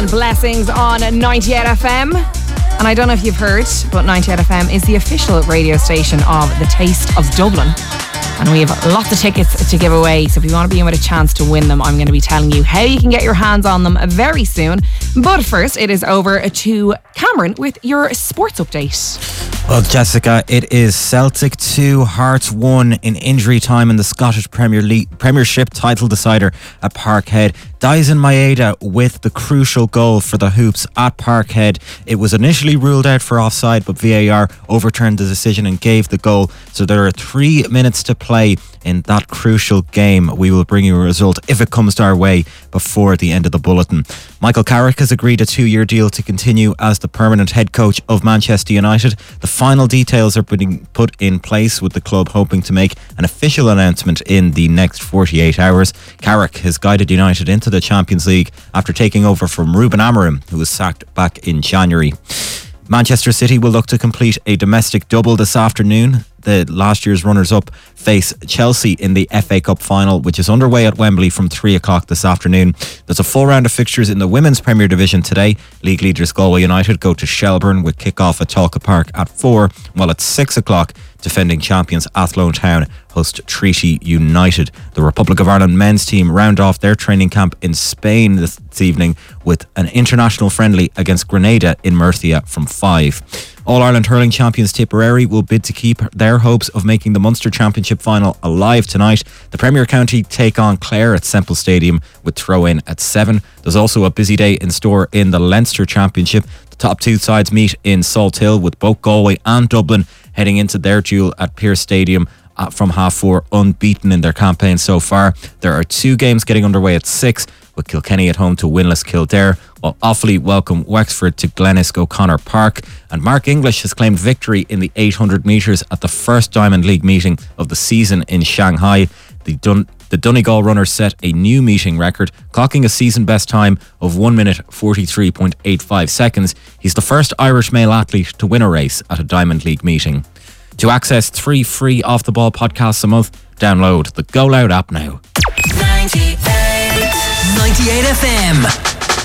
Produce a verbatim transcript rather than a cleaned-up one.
Blessings on ninety-eight F M. And I don't know if you've heard, but ninety-eight F M is the official radio station of the Taste of Dublin. And we have lots of tickets to give away. So if you want to be in with a chance to win them, I'm going to be telling you how you can get your hands on them very soon. But first, it is over to Cameron with your sports update. Well, Jessica, it is Celtic two, Hearts one in injury time in the Scottish Premier League Premiership title decider at Parkhead. Dyson Maeda with the crucial goal for the Hoops at Parkhead. It was initially ruled out for offside, but V A R overturned the decision and gave the goal. So there are three minutes to play in that crucial game. We will bring you a result if it comes to our way before the end of the bulletin. Michael Carrick has agreed a two-year deal to continue as the permanent head coach of Manchester United. The final details are being put in place, with the club hoping to make an official announcement in the next forty-eight hours. Carrick has guided United into the Champions League after taking over from Ruben Amorim, who was sacked back in January. Manchester City will look to complete a domestic double this afternoon. The last year's runners-up face Chelsea in the F A Cup final, which is underway at Wembley from three o'clock this afternoon. There's a full round of fixtures in the Women's Premier Division today. League leaders Galway United go to Shelbourne with kick-off at Talca Park at four, while at six o'clock, defending champions Athlone Town host Treaty United. The Republic of Ireland men's team round off their training camp in Spain this evening with an international friendly against Grenada in Murcia from five. All-Ireland hurling champions Tipperary will bid to keep their hopes of making the Munster Championship final alive tonight. The Premier County take on Clare at Semple Stadium with throw-in at seven. There's also a busy day in store in the Leinster Championship. The top two sides meet in Salt Hill, with both Galway and Dublin heading into their duel at Pearse Stadium from half four, unbeaten in their campaign so far. There are two games getting underway at six, with Kilkenny at home to winless Kildare, while Offaly welcome Wexford to Glenis O'Connor Park. And Mark English has claimed victory in the eight hundred metres at the first Diamond League meeting of the season in Shanghai. The Dun- the Donegal runner set a new meeting record, clocking a season best time of one minute forty-three point eight five seconds. He's the first Irish male athlete to win a race at a Diamond League meeting. To access three free Off The Ball podcasts a month, download the Go Loud app now. ninety-eight, ninety-eight F M.